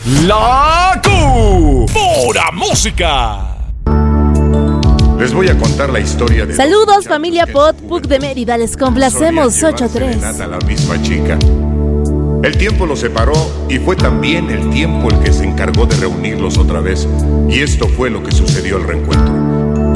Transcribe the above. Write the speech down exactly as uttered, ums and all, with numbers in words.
La Q. Pura música. Les voy a contar la historia de... Saludos, familia Pod, Puc de Mérida, les complacemos ocho tres. A la misma chica. El tiempo los separó y fue también el tiempo el que se encargó de reunirlos otra vez. Y esto fue lo que sucedió al reencuentro.